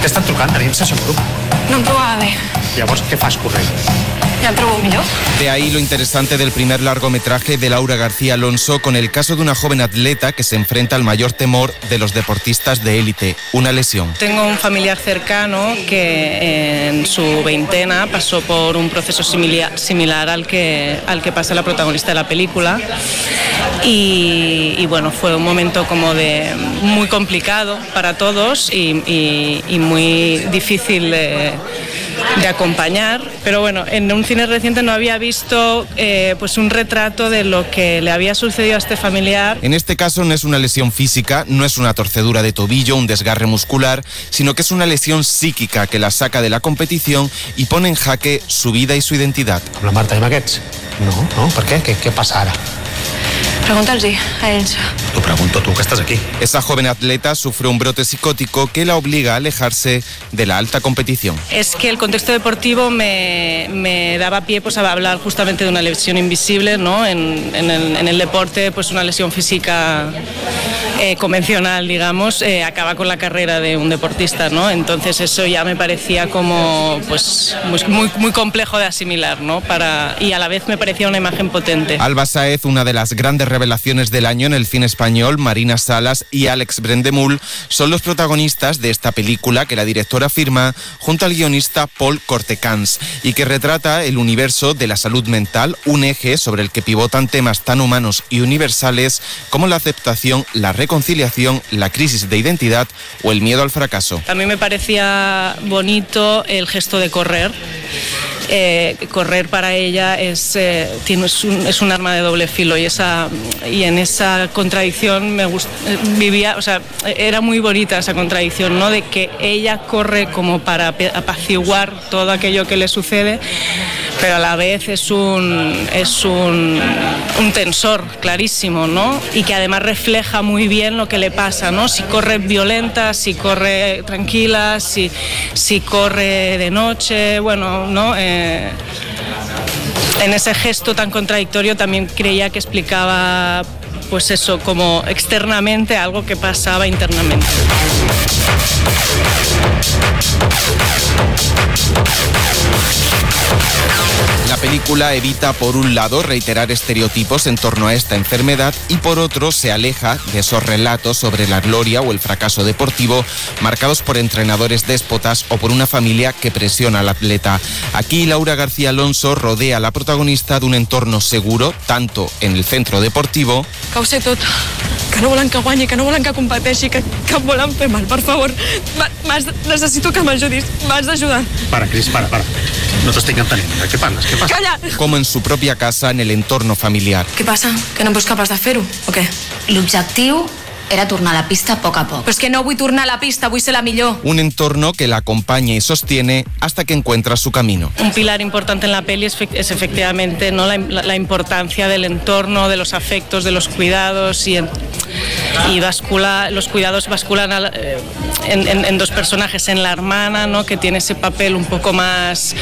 T'estan trucant, tenim sessió en grup. No em trobava bé. Llavors, què fas corrent? Ja em trobo millor. De ahí lo interesante del primer largometraje de Laura García Alonso, con el caso de una joven atleta que se enfrenta al mayor temor de los deportistas de élite, una lesión. Tengo un familiar cercano que en su veintena pasó por un proceso similar al que pasa la protagonista de la película y bueno, fue un momento como de muy complicado para todos y muy difícil de acompañar, pero bueno, en un cine reciente no había visto pues un retrato de lo que le había sucedido a este familiar. En este caso no es una lesión física, no es una torcedura de tobillo, un desgarre muscular, sino que es una lesión psíquica que la saca de la competición y pone en jaque su vida y su identidad. Amb la Marta i amb aquests? No, per què? Què passa ara? Pregúnta'ls-hi a ells. T'ho pregunto tu, que estàs aquí. Esa joven atleta sufre un brote psicótico que la obliga a alejarse de la alta competición. Es que el contexto deportivo me daba pie pues, a hablar justamente de una lesión invisible, ¿no? En el deporte, pues una lesión física convencional, digamos, acaba con la carrera de un deportista, ¿no? Entonces eso ya me parecía como pues muy complejo de asimilar, ¿no? Y a la vez me parecía una imagen potente. Alba Sáez, una de las grandes revelaciones del año en el cine español, Marina Salas y Alex Brendemul son los protagonistas de esta película que la directora firma junto al guionista Paul Cortecans y que retrata el universo de la salud mental, un eje sobre el que pivotan temas tan humanos y universales como la aceptación, la reconciliación, la crisis de identidad o el miedo al fracaso. También me parecía bonito el gesto de correr. Correr para ella es un arma de doble filo y en esa contradicción vivía, o sea, era muy bonita esa contradicción, ¿no? De que ella corre como para apaciguar todo aquello que le sucede, pero a la vez es un tensor clarísimo, ¿no? Y que además refleja muy bien lo que le pasa, ¿no? Si corre violenta, si corre tranquila, si corre de noche, bueno, ¿no? En ese gesto tan contradictorio también creía que explicaba pues eso, como externamente algo que pasaba internamente. La película evita, por un lado, reiterar estereotipos en torno a esta enfermedad y, por otro, se aleja de esos relatos sobre la gloria o el fracaso deportivo marcados por entrenadores déspotas o por una familia que presiona al atleta. Aquí, Laura García Alonso rodea a la protagonista de un entorno seguro, tanto en el centro deportivo... Que ho sé tot, que no volen que guanyi, que no volen que competeixi, que em volen fer mal, per favor. Necessito que m'ajudis, m'has d'ajudar. Para, Cris, para. No t'estic entenent. Què parles? Calla! Como en su propia casa, en el entorno familiar. Què passa? Que no ets capaç de fer-ho, o què? L'objectiu era tornar a la pista a poc a poc. Però és que no vull tornar a la pista, vull ser la millor. Un entorno que la acompaña y sostiene hasta que encuentra su camino. Un pilar importante en la peli es efectivamente, ¿no? la importancia del entorno, de los afectos, de los cuidados y los cuidados basculan en dos personajes, en la hermana, ¿no? Que tiene ese papel un poco más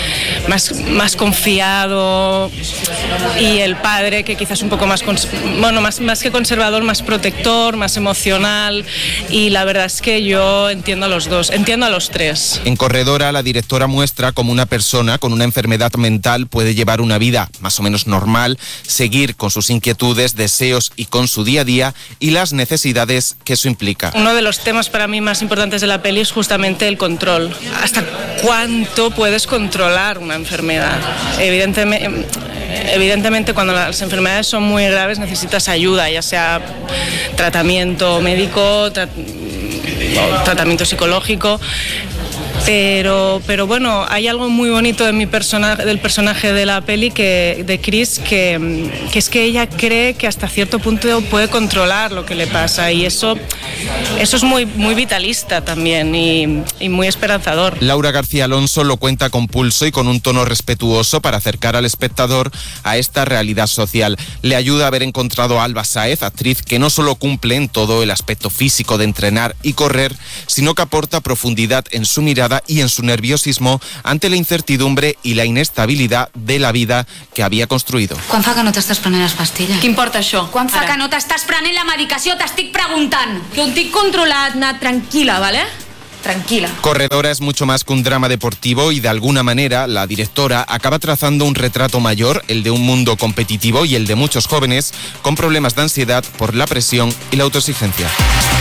confiado, y el padre que quizás un poco más que conservador, más protector, más emocional, y la verdad es que yo entiendo a los dos, entiendo a los tres. En Corredora, la directora muestra cómo una persona con una enfermedad mental puede llevar una vida más o menos normal, seguir con sus inquietudes, deseos y con su día a día y las necesidades que eso implica. Uno de los temas para mí más importantes de la peli es justamente el control. ¿Hasta cuánto puedes controlar una enfermedad? Evidentemente cuando las enfermedades son muy graves necesitas ayuda, ya sea tratamiento médico, tratamiento psicológico. Pero bueno, hay algo muy bonito de del personaje de la peli, de Cris, que es que ella cree que hasta cierto punto puede controlar lo que le pasa, y eso es muy vitalista también y muy esperanzador. Laura García Alonso lo cuenta con pulso y con un tono respetuoso para acercar al espectador a esta realidad social. Le ayuda a haber encontrado a Alba Sáez, actriz que no solo cumple en todo el aspecto físico de entrenar y correr, sino que aporta profundidad en su mirada y en su nerviosismo ante la incertidumbre y la inestabilidad de la vida que havia construït. Quan fa que no t'estàs prenent les pastilles? Què importa això? Quan fa que no t'estàs prenent la medicació? T'estic preguntant. Que ho tinc controlat, Nat, tranquil·la, vale? tranquila. Corredora es mucho más que un drama deportivo y de alguna manera la directora acaba trazando un retrato mayor, el de un mundo competitivo y el de muchos jóvenes con problemas de ansiedad por la presión y la autoexigencia.